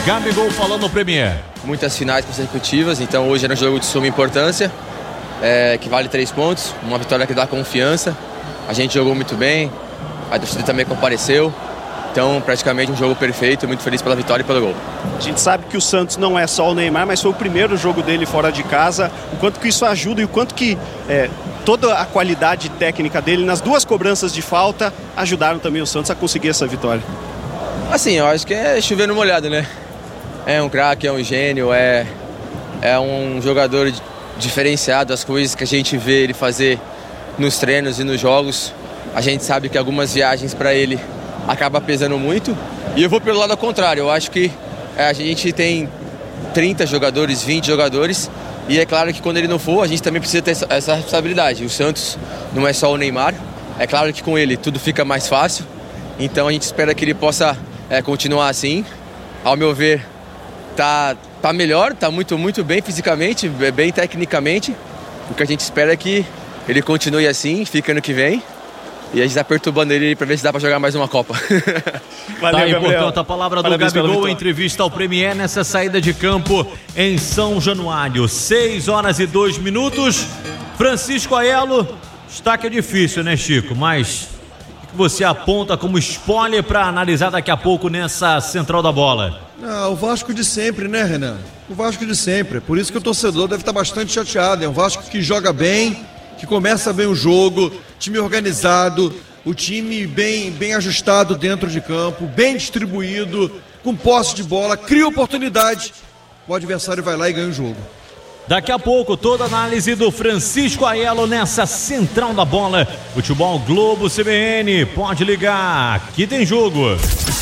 Gabigol falando no Premier. Muitas finais consecutivas, então hoje era um jogo de suma importância, que vale 3 pontos, uma vitória que dá confiança. A gente jogou muito bem, a torcida também compareceu, então praticamente um jogo perfeito, muito feliz pela vitória e pelo gol. A gente sabe que o Santos não é só o Neymar, mas foi o primeiro jogo dele fora de casa, o quanto que isso ajuda e o quanto que toda a qualidade técnica dele nas 2 cobranças de falta ajudaram também o Santos a conseguir essa vitória. Assim, eu acho que é chover no molhado, né? É um craque, é um gênio, é um jogador diferenciado. As coisas que a gente vê ele fazer nos treinos e nos jogos, a gente sabe que algumas viagens para ele acaba pesando muito. E eu vou pelo lado contrário, eu acho que a gente tem 30 jogadores, 20 jogadores, e é claro que quando ele não for, a gente também precisa ter essa responsabilidade. O Santos não é só o Neymar, é claro que com ele tudo fica mais fácil, então a gente espera que ele possa continuar assim. Ao meu ver, tá melhor, tá muito bem fisicamente, bem tecnicamente. O que a gente espera é que ele continue assim, fica ano que vem. E a gente tá perturbando ele para ver se dá para jogar mais uma Copa. Valeu, tá aí, portanto, a palavra do Gabigol, entrevista ao Premier nessa saída de campo em São Januário. 6h02. Francisco Aiello, destaque é difícil, né, Chico? Mas o que você aponta como spoiler para analisar daqui a pouco nessa central da bola? O Vasco de sempre, né, Renan? O Vasco de sempre. Por isso que o torcedor deve estar bastante chateado. É um Vasco que joga bem, que começa bem o jogo, time organizado, o time bem ajustado dentro de campo, bem distribuído, com posse de bola, cria oportunidade. O adversário vai lá e ganha o jogo. Daqui a pouco, toda a análise do Francisco Aiello nessa central da bola. Futebol Globo CBN, pode ligar, aqui tem jogo.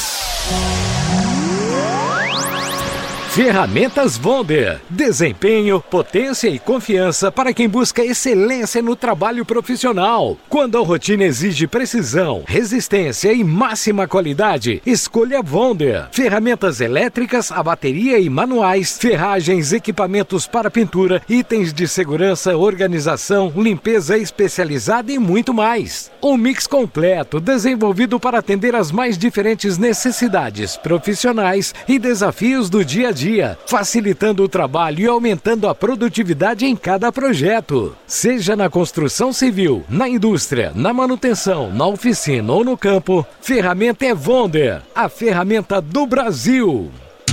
Ferramentas Wonder. Desempenho, potência e confiança para quem busca excelência no trabalho profissional. Quando a rotina exige precisão, resistência e máxima qualidade, escolha Wonder. Ferramentas elétricas, a bateria e manuais, ferragens, equipamentos para pintura, itens de segurança, organização, limpeza especializada e muito mais. Um mix completo, desenvolvido para atender às mais diferentes necessidades profissionais e desafios do dia a dia, facilitando o trabalho e aumentando a produtividade em cada projeto. Seja na construção civil, na indústria, na manutenção, na oficina ou no campo, ferramenta é Wonder, a ferramenta do Brasil.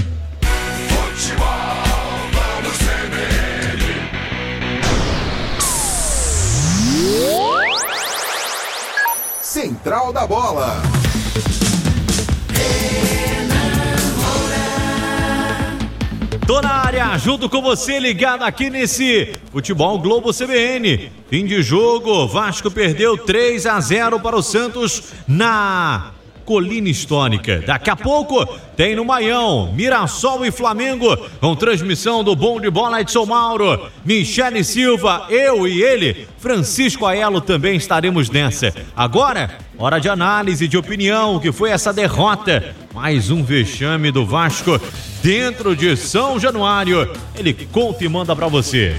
Central da Bola. Tô na área, junto com você, ligado aqui nesse Futebol Globo CBN. Fim de jogo, Vasco perdeu 3-0 para o Santos na Colina Histórica. Daqui a pouco tem no Maião, Mirassol e Flamengo, com transmissão do Bom de Bola Edson Mauro, Michele Silva, eu e ele, Francisco Aiello, também estaremos nessa. Agora, hora de análise, de opinião, o que foi essa derrota. Mais um vexame do Vasco dentro de São Januário. Ele conta e manda pra você.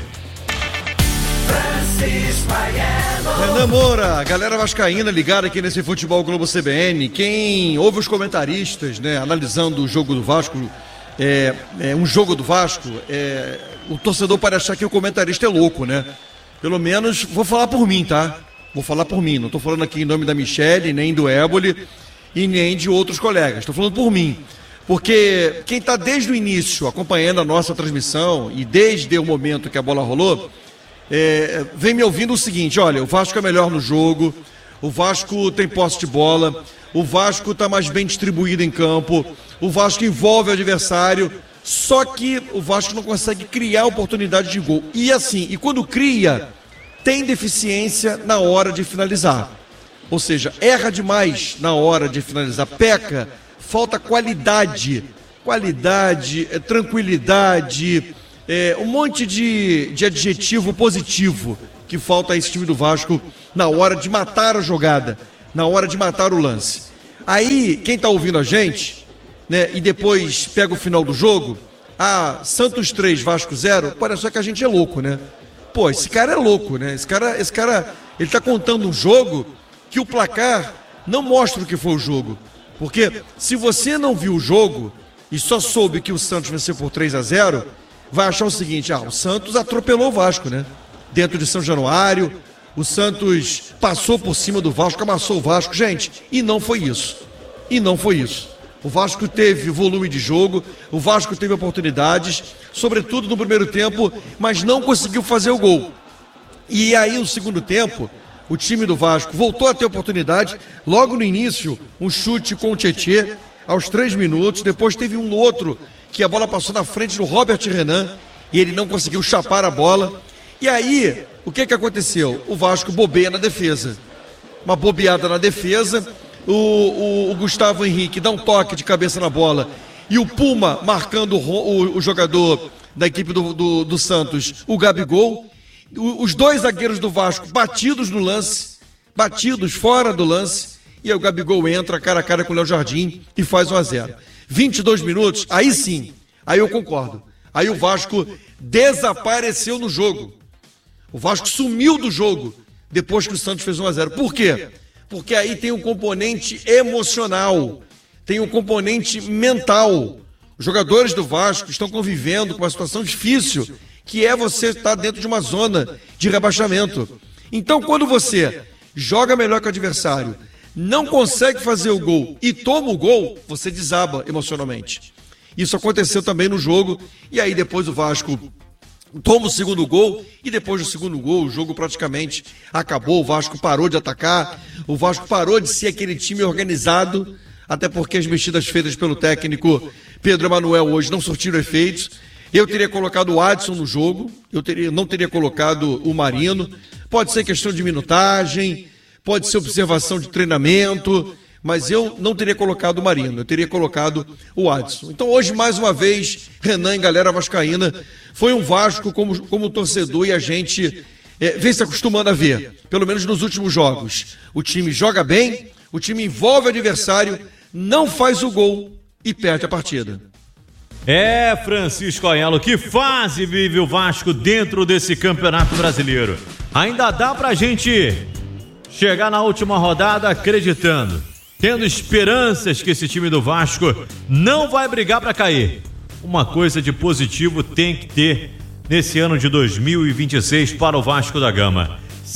Renan Moura, galera vascaína ligada aqui nesse Futebol Globo CBN. Quem ouve os comentaristas, né, analisando o jogo do Vasco, um jogo do Vasco, o torcedor pode achar que o comentarista é louco, né? Pelo menos, vou falar por mim, tá? Vou falar por mim, não tô falando aqui em nome da Michele, nem do Éboli e nem de outros colegas, tô falando por mim. Porque quem tá desde o início acompanhando a nossa transmissão e desde o momento que a bola rolou, vem me ouvindo o seguinte: olha, o Vasco é melhor no jogo, o Vasco tem posse de bola, o Vasco está mais bem distribuído em campo, o Vasco envolve o adversário, só que o Vasco não consegue criar oportunidade de gol. E assim, e quando cria, tem deficiência na hora de finalizar. Ou seja, erra demais na hora de finalizar, peca, falta qualidade, tranquilidade, um monte de adjetivo positivo que falta a esse time do Vasco na hora de matar a jogada, na hora de matar o lance. Aí, quem está ouvindo a gente, né, e depois pega o final do jogo, Santos 3, Vasco 0, parece só que a gente é louco, né? Pô, esse cara é louco, né? Esse cara, ele está contando um jogo que o placar não mostra o que foi o jogo. Porque se você não viu o jogo, e só soube que o Santos venceu por 3-0, vai achar o seguinte: o Santos atropelou o Vasco, né? Dentro de São Januário, o Santos passou por cima do Vasco, amassou o Vasco. Gente, e não foi isso. O Vasco teve volume de jogo, o Vasco teve oportunidades, sobretudo no primeiro tempo, mas não conseguiu fazer o gol. E aí, no segundo tempo, o time do Vasco voltou a ter oportunidade. Logo no início, um chute com o Tietê, aos 3 minutos. Depois teve um outro que a bola passou na frente do Robert Renan e ele não conseguiu chapar a bola. E aí, o que aconteceu? O Vasco bobeia na defesa. Uma bobeada na defesa. O Gustavo Henrique dá um toque de cabeça na bola. E o Puma marcando o jogador da equipe do Santos, o Gabigol. Os 2 zagueiros do Vasco batidos no lance, batidos fora do lance. E aí o Gabigol entra cara a cara com o Léo Jardim e faz 1-0. 22 minutos, aí sim, aí eu concordo. Aí o Vasco desapareceu no jogo. O Vasco sumiu do jogo depois que o Santos fez 1-0. Por quê? Porque aí tem um componente emocional, tem um componente mental. Os jogadores do Vasco estão convivendo com uma situação difícil, que é você estar dentro de uma zona de rebaixamento. Então, quando você joga melhor que o adversário, não consegue fazer o gol e toma o gol, você desaba emocionalmente. Isso aconteceu também no jogo, e aí depois o Vasco toma o segundo gol, e depois do segundo gol o jogo praticamente acabou. O Vasco parou de atacar, o Vasco parou de ser aquele time organizado, até porque as mexidas feitas pelo técnico Pedro Emanuel hoje não surtiram efeitos. Eu teria colocado o Adson no jogo, não teria colocado o Marino. Pode ser questão de minutagem, pode ser observação de treinamento, mas eu não teria colocado o Marino, eu teria colocado o Adson. Então hoje, mais uma vez, Renan e galera vascaína, foi um Vasco como torcedor, e a gente vem se acostumando a ver, pelo menos nos últimos jogos. O time joga bem, o time envolve o adversário, não faz o gol e perde a partida. Francisco Aiello, que fase vive o Vasco dentro desse Campeonato Brasileiro. Ainda dá pra gente chegar na última rodada acreditando, tendo esperanças que esse time do Vasco não vai brigar para cair. Uma coisa de positivo tem que ter nesse ano de 2026 para o Vasco da Gama.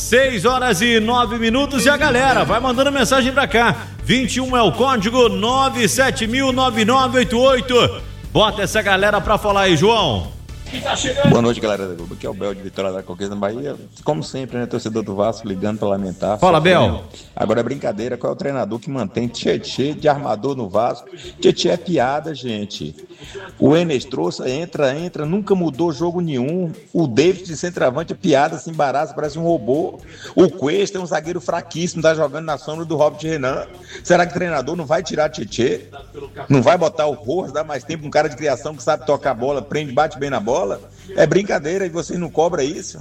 6h09 e a galera vai mandando mensagem para cá. 21 é o código 970009988. Bota essa galera para falar aí, João. Boa noite, galera da Globo. Aqui é o Bel de Vitória da Conquista na Bahia. Como sempre, né, torcedor do Vasco ligando para lamentar. Fala, Bel. Agora é brincadeira, qual é o treinador que mantém Tietê de armador no Vasco? Tietê é piada, gente. O Enes trouxe, entra, nunca mudou jogo nenhum. O David de centroavante é piada, se embaraça, parece um robô. O Cuesta é um zagueiro fraquíssimo, tá jogando na sombra do Robert Renan. Será que o treinador não vai tirar Tietê? Não vai botar o Rojas, dar mais tempo, um cara de criação que sabe tocar a bola, prende, bate bem na bola? É brincadeira e você não cobra isso?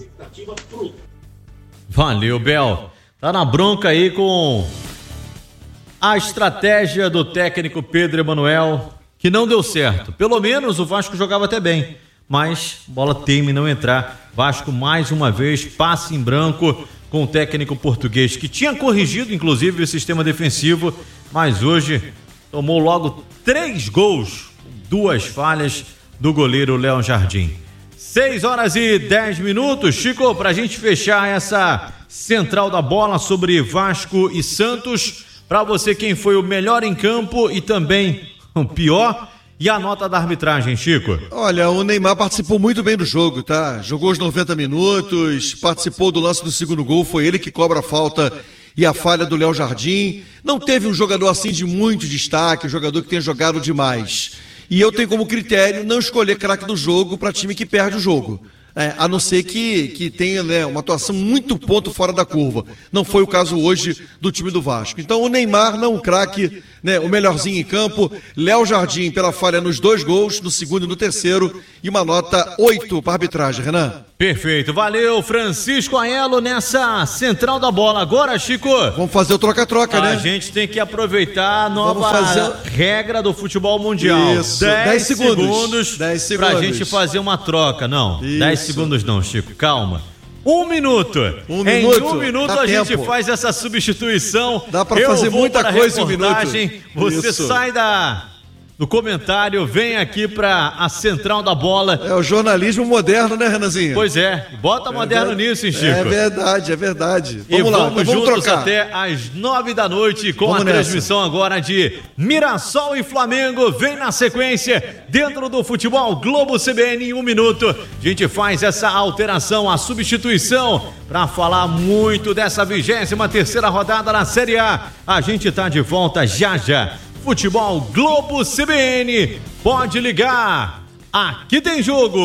Valeu, Bel. Tá na bronca aí com a estratégia do técnico Pedro Emanuel, que não deu certo. Pelo menos o Vasco jogava até bem, mas bola teima em não entrar. Vasco mais uma vez passa em branco com o técnico português, que tinha corrigido inclusive o sistema defensivo, mas hoje tomou logo 3 gols, 2 falhas do goleiro Léo Jardim. 6h10, Chico, pra gente fechar essa central da bola sobre Vasco e Santos, pra você quem foi o melhor em campo e também o pior, e a nota da arbitragem, Chico? Olha, o Neymar participou muito bem do jogo, tá? Jogou os 90 minutos, participou do lance do segundo gol, foi ele que cobra a falta e a falha do Léo Jardim. Não teve um jogador assim de muito destaque, um jogador que tenha jogado demais. E eu tenho como critério não escolher craque do jogo para time que perde o jogo. A não ser que tenha, né, uma atuação muito ponto fora da curva. Não foi o caso hoje do time do Vasco. Então o Neymar não o craque, né, o melhorzinho em campo. Léo Jardim pela falha nos 2 gols, no segundo e no terceiro, e uma nota 8 para arbitragem, Renan. Perfeito, valeu Francisco Aiello nessa central da bola. Agora, Chico, vamos fazer o troca-troca, né? A gente tem que aproveitar a nova regra do futebol mundial. Isso, 10 segundos pra gente fazer uma troca. Não, isso. 10 segundos não, Chico, calma. 1 minuto. Em 1 minuto a gente faz essa substituição. Dá pra fazer muita coisa em 1 minuto. Você sai no comentário, vem aqui pra a central da bola. É o jornalismo moderno, né, Renanzinho? Pois é, bota moderno nisso, hein, Chico? É verdade. Vamos lá, vamos juntos trocar. até às 9 da noite com a transmissão agora de Mirassol e Flamengo. Vem na sequência, dentro do Futebol Globo CBN, em 1 minuto. A gente faz essa alteração, a substituição, para falar muito dessa 23ª rodada na Série A. A gente tá de volta já. Futebol Globo CBN, pode ligar, aqui tem jogo.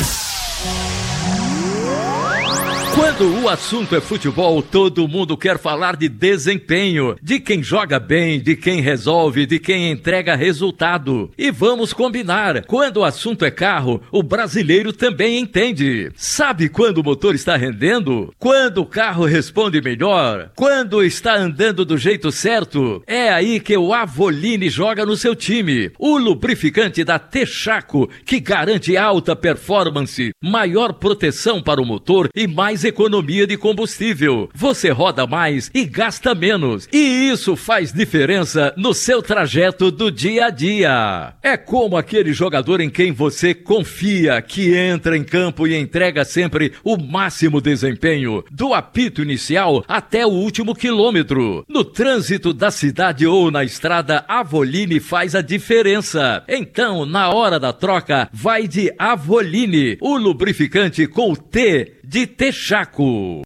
Quando o assunto é futebol, todo mundo quer falar de desempenho, de quem joga bem, de quem resolve, de quem entrega resultado. E vamos combinar, quando o assunto é carro, o brasileiro também entende. Sabe quando o motor está rendendo? Quando o carro responde melhor? Quando está andando do jeito certo? É aí que o Avoline joga no seu time. O lubrificante da Texaco, que garante alta performance, maior proteção para o motor e mais economia de combustível. Você roda mais e gasta menos. E isso faz diferença no seu trajeto do dia a dia. É como aquele jogador em quem você confia, que entra em campo e entrega sempre o máximo desempenho, do apito inicial até o último quilômetro. No trânsito da cidade ou na estrada, Avoline faz a diferença. Então, na hora da troca, vai de Avoline, o lubrificante com o T de Texaco.